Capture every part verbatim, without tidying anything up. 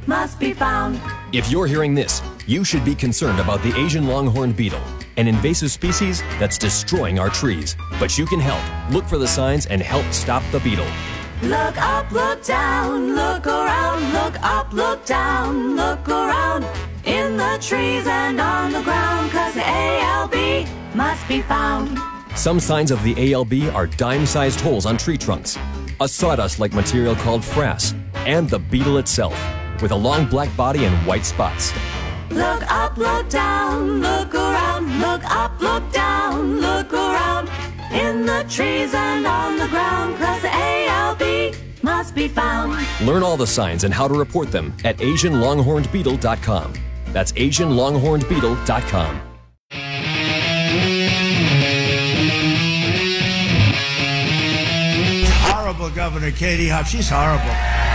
must be found. If you're hearing this, you should be concerned about the Asian longhorn beetle, an invasive species that's destroying our trees. But you can help. Look for the signs and help stop the beetle. Look up, look down, look around, look up, look down, look around, in the trees and on the ground, 'cause the A L B must be found. Some signs of the A L B are dime-sized holes on tree trunks, a sawdust-like material called frass, and the beetle itself, with a long black body and white spots. Look up, look down, look around, look up, look down, look around, in the trees and on the ground, 'cause the A L B must be found. Learn all the signs and how to report them at Asian longhorned beetle dot com. That's Asian longhorned beetle dot com. Horrible Governor Katie Hobbs. She's horrible.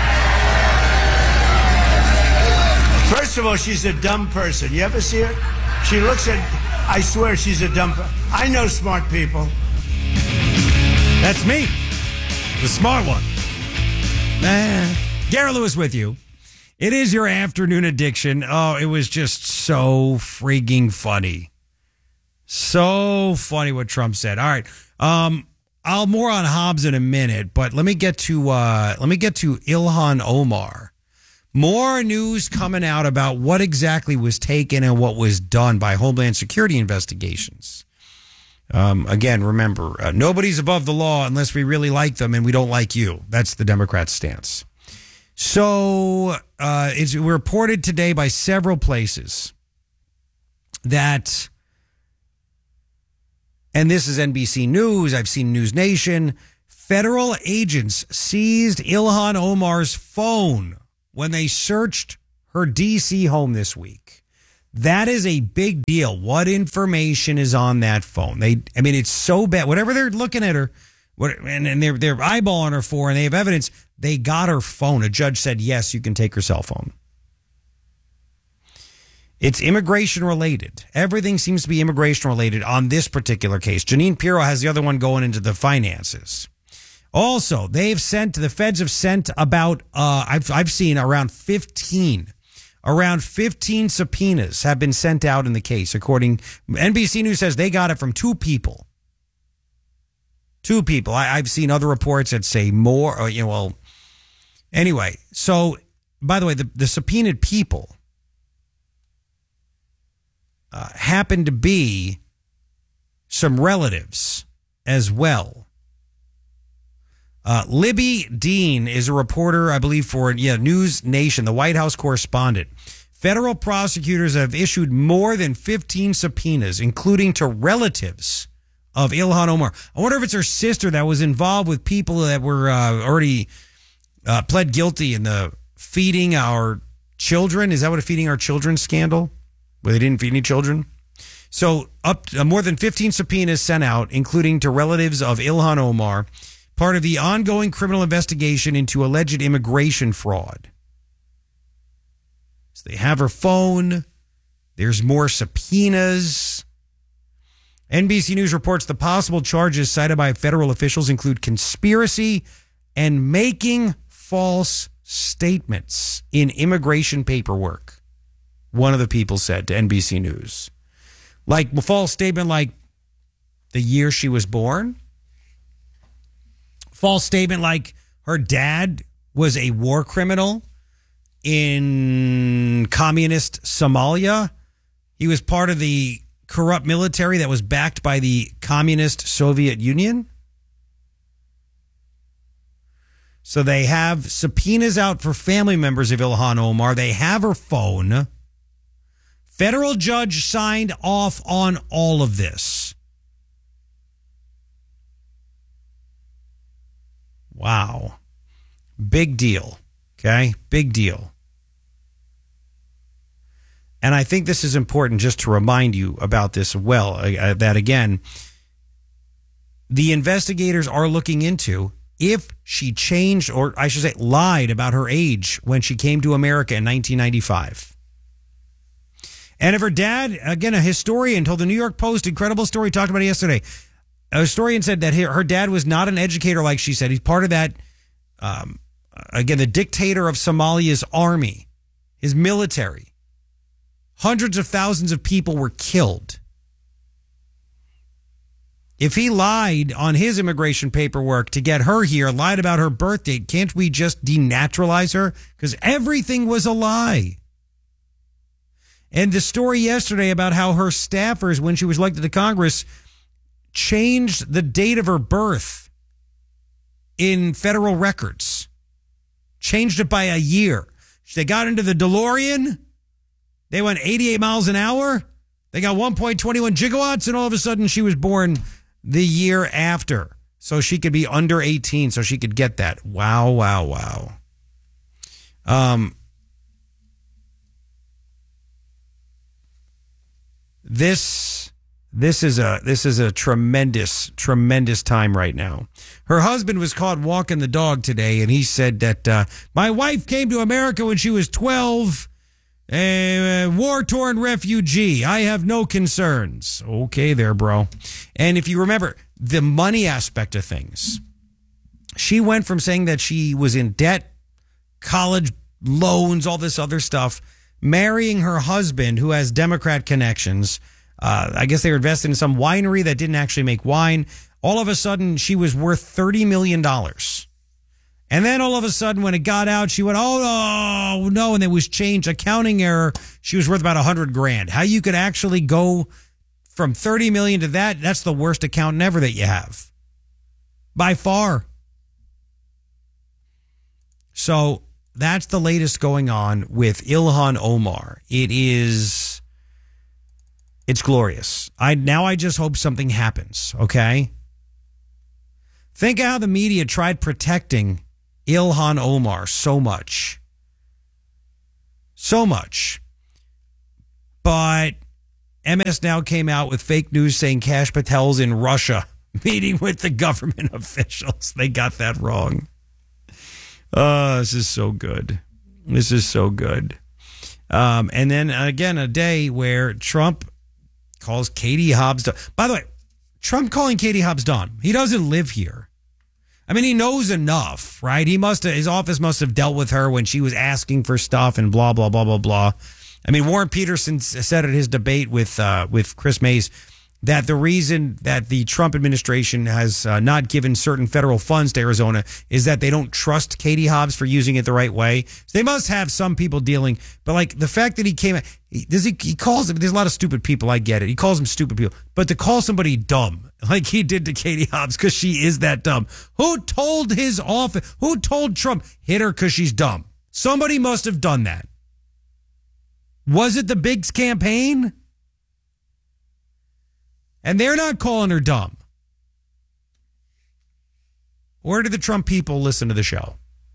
First of all, she's a dumb person. You ever see her? She looks at, I swear she's a dumb person. I know smart people. That's me, the smart one. Nah. Garrett Lewis with you. It is your afternoon addiction. Oh, it was just so freaking funny. So funny what Trump said. All right. Um, I'll more on Hobbs in a minute, but let me get to uh, let me get to Ilhan Omar. More news coming out about what exactly was taken and what was done by Homeland Security investigations. Um, again, remember, uh, nobody's above the law unless we really like them and we don't like you. That's the Democrats' stance. So uh, it's reported today by several places that, and this is N B C News, I've seen News Nation, federal agents seized Ilhan Omar's phone when they searched her D C home this week. That is a big deal. What information is on that phone? They, I mean, it's so bad. Whatever they're looking at her, what, and, and they're they're eyeballing her for, and they have evidence. They got her phone. A judge said, yes, you can take her cell phone. It's immigration related. Everything seems to be immigration related on this particular case. Janine Pirro has the other one going into the finances. Also, they've sent, the feds have sent about, uh, I've I've seen around fifteen. Around fifteen subpoenas have been sent out in the case, according N B C News says they got it from two people. Two people. I, I've seen other reports that say more. Or, you know, well, anyway. So, by the way, the, the subpoenaed people uh, happen to be some relatives as well. Uh, Libby Dean is a reporter, I believe, for yeah, News Nation, the White House correspondent. Federal prosecutors have issued more than fifteen subpoenas, including to relatives of Ilhan Omar. I wonder if it's her sister that was involved with people that were uh, already uh, pled guilty in the feeding our children. Is that what a feeding our children scandal? Where they didn't feed any children? So up uh, more than fifteen subpoenas sent out, including to relatives of Ilhan Omar, part of the ongoing criminal investigation into alleged immigration fraud. So they have her phone. There's more subpoenas. N B C News reports the possible charges cited by federal officials include conspiracy and making false statements in immigration paperwork. One of the people said to N B C News. Like a false statement like the year she was born. False statement like her dad was a war criminal in communist Somalia. He was part of the corrupt military that was backed by the communist Soviet Union. So they have subpoenas out for family members of Ilhan Omar. They have her phone. Federal judge signed off on all of this. Wow. Big deal. Okay? Big deal. And I think this is important just to remind you about this well, uh, that again, the investigators are looking into if she changed, or I should say lied about her age when she came to America in nineteen ninety-five. And if her dad, again, a historian told the New York Post, incredible story, talked about it yesterday. A historian said that her dad was not an educator, like she said. He's part of that, um, again, the dictator of Somalia's army. his military. Hundreds of thousands of people were killed. If he lied on his immigration paperwork to get her here, lied about her birth date, can't we just denaturalize her? Because everything was a lie. And the story yesterday about how her staffers, when she was elected to Congress, changed the date of her birth in federal records. Changed it by a year. They got into the DeLorean. They went eighty-eight miles an hour. They got one point two one gigawatts, and all of a sudden she was born the year after. So she could be under eighteen, so she could get that. Wow, wow, wow. Um, this this is a this is a tremendous, tremendous time right now. Her husband was caught walking the dog today, and he said that uh, my wife came to America when she was twelve. A war-torn refugee. I have no concerns. Okay there, bro. And if you remember, the money aspect of things, she went from saying that she was in debt, college loans, all this other stuff, marrying her husband who has Democrat connections. Uh, I guess they were invested in some winery that didn't actually make wine. All of a sudden, she was worth thirty million dollars. And then all of a sudden, when it got out, she went, oh, no, no. And it was changed. Accounting error. She was worth about a hundred grand. How you could actually go from thirty million to that, that's the worst accountant ever that you have. By far. So that's the latest going on with Ilhan Omar. It is, it's glorious. I Now I just hope something happens, okay? Think how the media tried protecting Ilhan Omar so much. So much. But M S Now came out with fake news saying Kash Patel's in Russia meeting with the government officials. They got that wrong. Oh, this is so good. This is so good. Um, and then again, a day where Trump calls Katie Hobbs dumb. By the way, Trump calling Katie Hobbs dumb. He doesn't live here. I mean, he knows enough, right? He must have, his office must have dealt with her when she was asking for stuff and blah, blah, blah, blah, blah. I mean, Warren Peterson said at his debate with uh, with Chris Mays that the reason that the Trump administration has uh, not given certain federal funds to Arizona is that they don't trust Katie Hobbs for using it the right way. So they must have some people dealing, but like the fact that he came, he, does he, he calls them, there's a lot of stupid people, I get it. He calls them stupid people, but to call somebody dumb, like he did to Katie Hobbs because she is that dumb. Who told his office, who told Trump, hit her because she's dumb? Somebody must have done that. Was it the Biggs campaign? And they're not calling her dumb. Or did the Trump people listen to the show?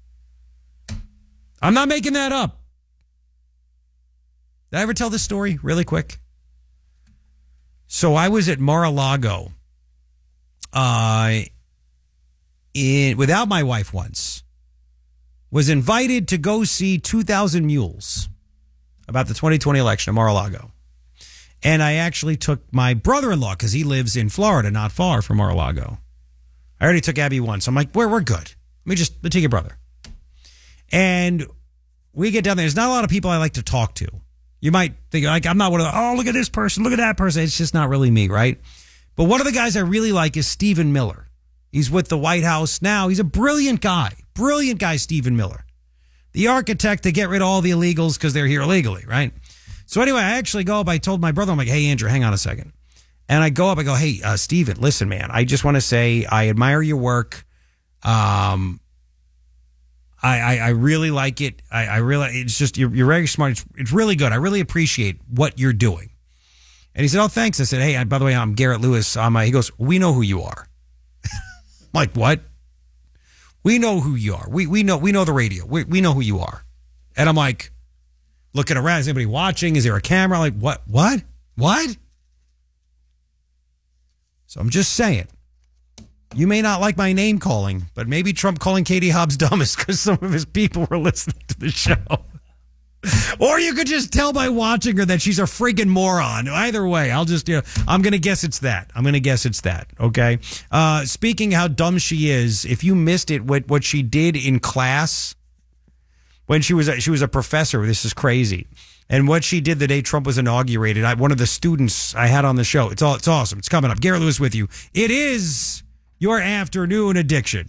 I'm not making that up. Did I ever tell this story really quick? So I was at Mar-a-Lago uh, in, without my wife once. Was invited to go see two thousand Mules about the twenty twenty election at Mar-a-Lago. And I actually took my brother-in-law because he lives in Florida, not far from Mar-a-Lago. I already took Abby once. I'm like, we're, we're good. Let me just let me take your brother. And we get down there. There's not a lot of people I like to talk to. You might think, like, I'm not one of the, oh, look at this person, look at that person. It's just not really me, right? But one of the guys I really like is Stephen Miller. He's with the White House now. He's a brilliant guy. Brilliant guy, Stephen Miller. The architect to get rid of all the illegals because they're here illegally, right? So anyway, I actually go up. I told my brother, I'm like, hey, Andrew, hang on a second. And I go up. I go, hey, uh, Stephen, listen, man, I just want to say I admire your work. Um, I, I, I really like it. I, I really, it's just, you're, you're very smart. It's, it's really good. I really appreciate what you're doing. And he said, oh, thanks. I said, hey, by the way, I'm Garrett Lewis. I'm, uh, he goes, we know who you are. I'm like, what? We know who you are. We we know we know the radio. We we know who you are. And I'm like, looking around. Is anybody watching? Is there a camera? I'm like, what? What? What? So I'm just saying. You may not like my name calling, but maybe Trump calling Katie Hobbs dumb is because some of his people were listening to the show. Or you could just tell by watching her that she's a freaking moron. Either way, I'll just, you know, I'm going to guess it's that. I'm going to guess it's that. Okay. Uh, speaking how dumb she is, if you missed it, what, what she did in class, when she was a, she was a professor. This is crazy. And what she did the day Trump was inaugurated, I, one of the students I had on the show, it's all it's awesome. It's coming up. Garrett Lewis with you. It is your afternoon addiction.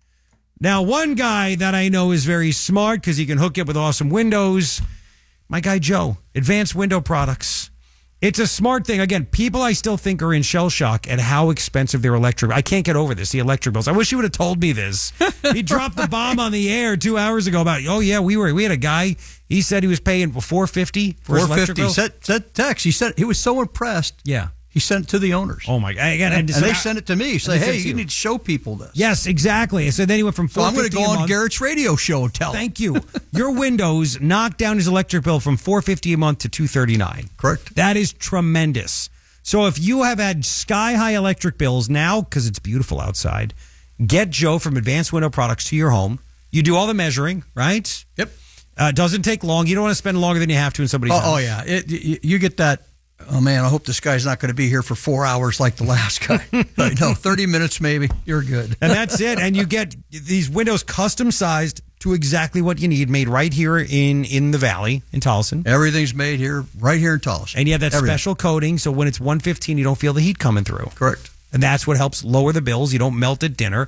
Now, one guy that I know is very smart because he can hook you up with awesome windows. My guy Joe, Advanced Window Products. It's a smart thing. Again, people I still think are in shell shock at how expensive their electric. I can't get over this. The electric bills. I wish he would have told me this. He dropped the bomb on the air two hours ago about. Oh yeah, we were. We had a guy. He said he was paying four fifty for his electric bill. Sent, sent text. He said he was so impressed. Yeah. He sent it to the owners. Oh my god! Again, and, and, and so they I, sent it to me. Say, hey, you, you need to show people this. Yes, exactly. So then he went from so four. I'm going to go on month, Garrett's radio show. And tell. Thank you. Your windows knocked down his electric bill from four fifty a month to two thirty nine. Correct. That is tremendous. So if you have had sky high electric bills now because it's beautiful outside, get Joe from Advanced Window Products to your home. You do all the measuring, right? Yep. Uh, doesn't take long. You don't want to spend longer than you have to in somebody's oh, house. Oh yeah. It, you, you get that. Oh, man, I hope this guy's not going to be here for four hours like the last guy. No, thirty minutes maybe. You're good. And that's it. And you get these windows custom sized to exactly what you need, made right here in, in the Valley, in Tolleson. Everything's made here, right here in Tolleson. And you have that Everything. special coating, so when it's one fifteen, you don't feel the heat coming through. Correct. And that's what helps lower the bills. You don't melt at dinner.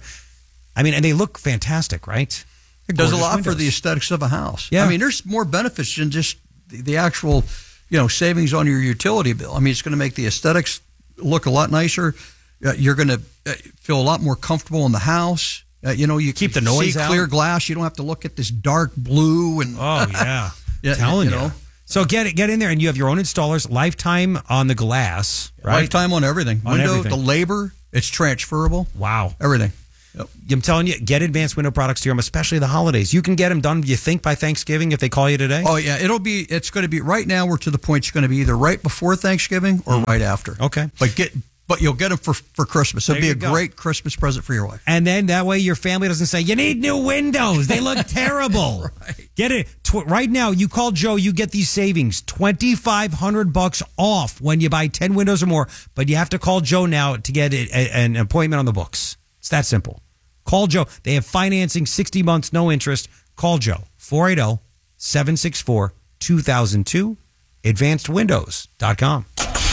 I mean, and they look fantastic, right? They're Does a lot windows. for the aesthetics of a house. Yeah. I mean, there's more benefits than just the, the actual... you know, savings on your utility bill. I mean, it's going to make the aesthetics look a lot nicer. Uh, you're going to uh, feel a lot more comfortable in the house. Uh, you know, you keep the noise see out. Clear glass. You don't have to look at this dark blue and. Oh yeah, yeah telling you. you know. So get it, get in there, and you have your own installers. Lifetime on the glass, right? Lifetime on everything. On Window, everything. the labor, it's transferable. Wow, everything. Yep. I'm telling you, get Advanced Window Products to your home, especially the holidays. You can get them done, you think, by Thanksgiving if they call you today? Oh, yeah. It'll be, it's going to be, right now we're to the point it's going to be either right before Thanksgiving or mm. right after. Okay. But get, but you'll get them for, for Christmas. It'll There be you a go. great Christmas present for your wife. And then that way your family doesn't say, you need new windows. They look terrible. Right. Get it. Tw- right now, you call Joe, you get these savings, twenty-five hundred bucks off when you buy ten windows or more. But you have to call Joe now to get a, a, an appointment on the books. It's that simple. Call Joe. They have financing, sixty months, no interest. Call Joe, four eight zero, seven six four, two thousand two, advanced windows dot com.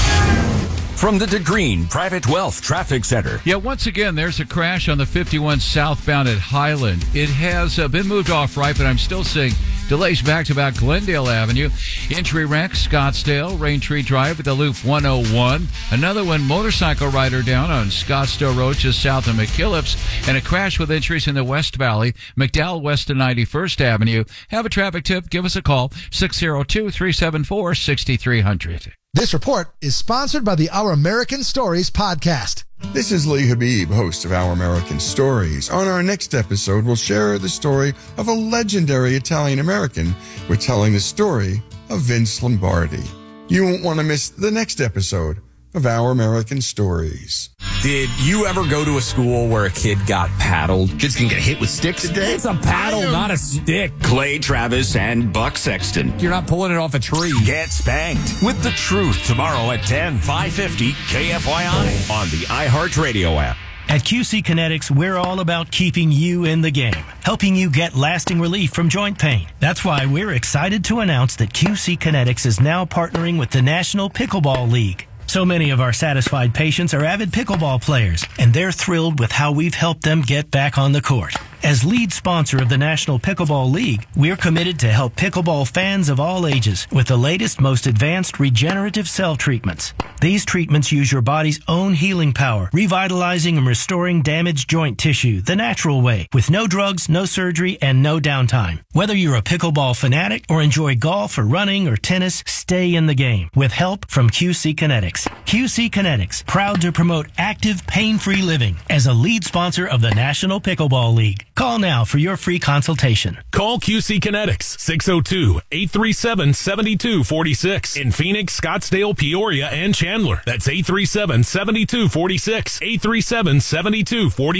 From the DeGreen Private Wealth Traffic Center. Yeah, once again, there's a crash on the fifty-one southbound at Highland. It has uh, been moved off right, but I'm still seeing delays back to back Glendale Avenue. Entry wreck, Scottsdale, Raintree Drive at the Loop one oh one. Another one, motorcycle rider down on Scottsdale Road just south of McKillips. And a crash with entries in the West Valley, McDowell west of ninety-first Avenue. Have a traffic tip, give us a call, six oh two, three seven four, six three zero zero. This report is sponsored by the Our American Stories podcast. This is Lee Habib, host of Our American Stories. On our next episode, we'll share the story of a legendary Italian-American. We're telling the story of Vince Lombardi. You won't want to miss the next episode of Our American Stories. Did you ever go to a school where a kid got paddled? Kids can get hit with sticks today? It's a paddle, not a stick. Clay Travis and Buck Sexton. You're not pulling it off a tree. Get spanked with The Truth tomorrow at ten, five fifty K F Y I on the iHeartRadio app. At Q C Kinetics, we're all about keeping you in the game, helping you get lasting relief from joint pain. That's why we're excited to announce that Q C Kinetics is now partnering with the National Pickleball League. So many of our satisfied patients are avid pickleball players, and they're thrilled with how we've helped them get back on the court. As lead sponsor of the National Pickleball League, we're committed to help pickleball fans of all ages with the latest, most advanced regenerative cell treatments. These treatments use your body's own healing power, revitalizing and restoring damaged joint tissue the natural way, with no drugs, no surgery, and no downtime. Whether you're a pickleball fanatic or enjoy golf or running or tennis, stay in the game with help from Q C Kinetics. Q C Kinetics, proud to promote active, pain-free living as a lead sponsor of the National Pickleball League. Call now for your free consultation. Call Q C Kinetics, six oh two, eight three seven, seven two four six. In Phoenix, Scottsdale, Peoria, and Chandler. That's eight three seven, seven two four six, eight three seven, seven two four six.